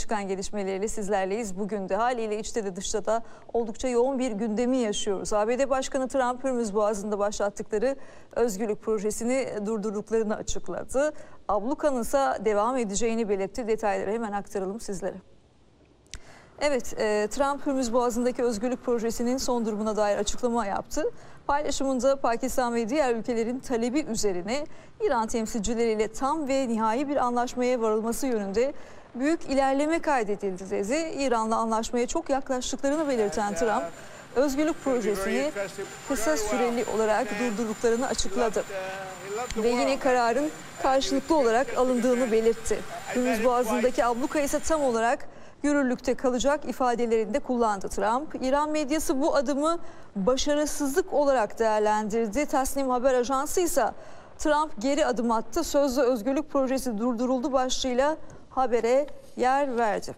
çıkan gelişmeleriyle sizlerleyiz. Bugün de haliyle içte de dışta da oldukça yoğun bir gündemi yaşıyoruz. ABD Başkanı Trump, Hürmüz Boğazı'nda başlattıkları özgürlük projesini durdurduklarını açıkladı. Ablukanın ise devam edeceğini belirtti. Detayları hemen aktaralım sizlere. Evet, Trump Hürmüz Boğazı'ndaki özgürlük projesinin son durumuna dair açıklama yaptı. Paylaşımında Pakistan ve diğer ülkelerin talebi üzerine İran temsilcileriyle tam ve nihai bir anlaşmaya varılması yönünde büyük ilerleme kaydedildi dedi. İran'la anlaşmaya çok yaklaştıklarını belirten Trump, özgürlük projesini kısa süreli olarak durdurduklarını açıkladı. Ve yine kararın karşılıklı olarak alındığını belirtti. Hürmüz Boğazı'ndaki abluka ise tam olarak yürürlükte kalacak ifadelerinde kullandı Trump. İran medyası bu adımı başarısızlık olarak değerlendirdi. Tasnim Haber Ajansı ise Trump geri adım attı. Sözde özgürlük projesi durduruldu başlığıyla habere yer verdi.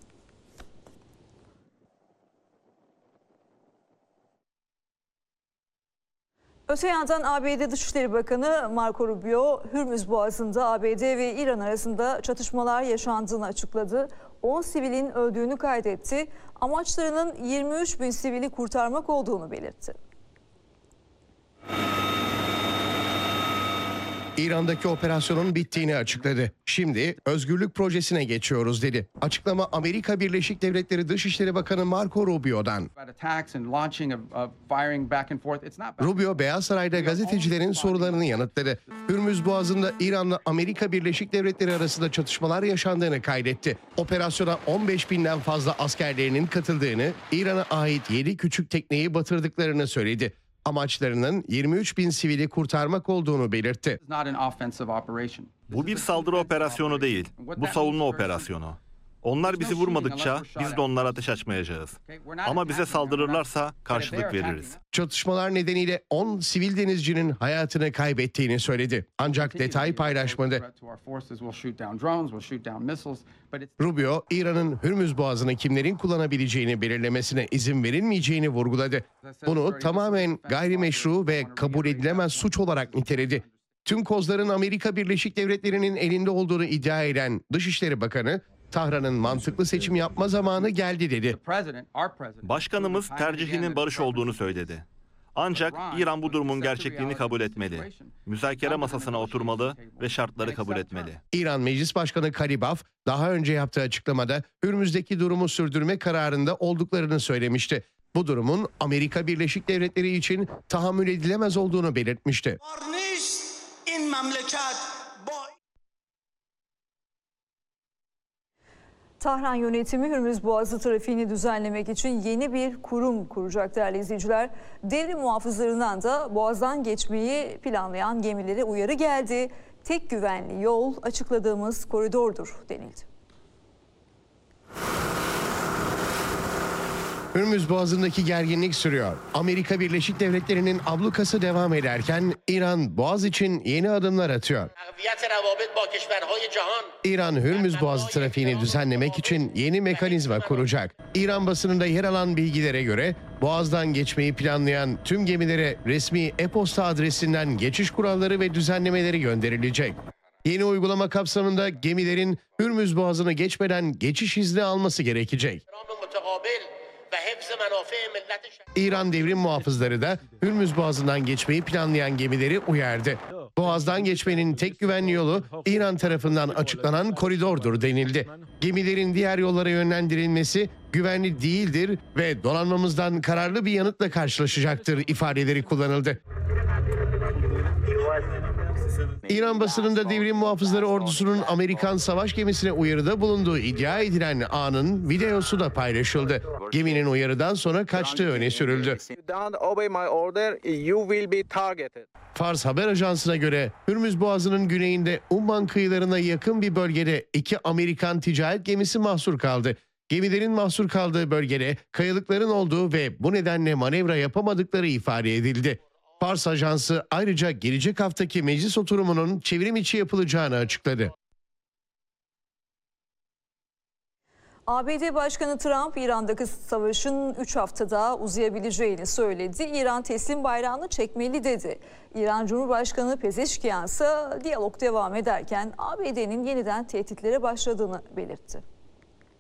Öte yandan ABD Dışişleri Bakanı Marco Rubio, Hürmüz Boğazı'nda ABD ve İran arasında çatışmalar yaşandığını açıkladı. 10 sivilin öldüğünü kaydetti. Amaçlarının 23 bin sivili kurtarmak olduğunu belirtti. İran'daki operasyonun bittiğini açıkladı. Şimdi özgürlük projesine geçiyoruz dedi. Açıklama Amerika Birleşik Devletleri Dışişleri Bakanı Marco Rubio'dan. Rubio, Beyaz Saray'da gazetecilerin sorularını yanıtladı. Hürmüz Boğazı'nda İran'la Amerika Birleşik Devletleri arasında çatışmalar yaşandığını kaydetti. Operasyona 15 binden fazla askerlerinin katıldığını, İran'a ait 7 küçük tekneyi batırdıklarını söyledi. Amaçlarının 23 bin sivili kurtarmak olduğunu belirtti. Bu bir saldırı operasyonu değil, bu savunma operasyonu. Onlar bizi vurmadıkça biz de onlara ateş açmayacağız. Ama bize saldırırlarsa karşılık veririz. Çatışmalar nedeniyle 10 sivil denizcinin hayatını kaybettiğini söyledi. Ancak detay paylaşmadı. Rubio, İran'ın Hürmüz Boğazı'nı kimlerin kullanabileceğini belirlemesine izin verilmeyeceğini vurguladı. Bunu tamamen gayrimeşru ve kabul edilemez suç olarak niteledi. Tüm kozların Amerika Birleşik Devletleri'nin elinde olduğunu iddia eden Dışişleri Bakanı, Tahran'ın mantıklı seçim yapma zamanı geldi dedi. Başkanımız tercihinin barış olduğunu söyledi. Ancak İran bu durumun gerçekliğini kabul etmeli. Müzakere masasına oturmalı ve şartları kabul etmeli. İran Meclis Başkanı Karibaf daha önce yaptığı açıklamada Hürmüz'deki durumu sürdürme kararında olduklarını söylemişti. Bu durumun Amerika Birleşik Devletleri için tahammül edilemez olduğunu belirtmişti. Tahran yönetimi Hürmüz Boğazı trafiğini düzenlemek için yeni bir kurum kuracak değerli izleyiciler. Devrim muhafızlarından da Boğaz'dan geçmeyi planlayan gemilere uyarı geldi. Tek güvenli yol açıkladığımız koridordur denildi. Hürmüz Boğazı'ndaki gerginlik sürüyor. Amerika Birleşik Devletleri'nin ablukası devam ederken İran Boğaz için yeni adımlar atıyor. İran Hürmüz Boğazı trafiğini düzenlemek için yeni mekanizma kuracak. İran basınında yer alan bilgilere göre Boğaz'dan geçmeyi planlayan tüm gemilere resmi e-posta adresinden geçiş kuralları ve düzenlemeleri gönderilecek. Yeni uygulama kapsamında gemilerin Hürmüz Boğazı'nı geçmeden geçiş izni alması gerekecek. İran devrim muhafızları da Hürmüz Boğazı'ndan geçmeyi planlayan gemileri uyardı. Boğaz'dan geçmenin tek güvenli yolu İran tarafından açıklanan koridordur denildi. Gemilerin diğer yollara yönlendirilmesi güvenli değildir ve donanmamızdan kararlı bir yanıtla karşılaşacaktır ifadeleri kullanıldı. İran basınında devrim muhafızları ordusunun Amerikan savaş gemisine uyarıda bulunduğu iddia edilen anın videosu da paylaşıldı. Geminin uyarıdan sonra kaçtığı öne sürüldü. Fars Haber Ajansı'na göre Hürmüz Boğazı'nın güneyinde Umman kıyılarına yakın bir bölgede 2 Amerikan ticaret gemisi mahsur kaldı. Gemilerin mahsur kaldığı bölgede kayalıkların olduğu ve bu nedenle manevra yapamadıkları ifade edildi. Fars Ajansı ayrıca gelecek haftaki meclis oturumunun çevrim içi yapılacağını açıkladı. ABD Başkanı Trump, İran'daki savaşın 3 hafta daha uzayabileceğini söyledi. İran teslim bayrağını çekmeli dedi. İran Cumhurbaşkanı Pezeşkiyan ise diyalog devam ederken ABD'nin yeniden tehditlere başladığını belirtti.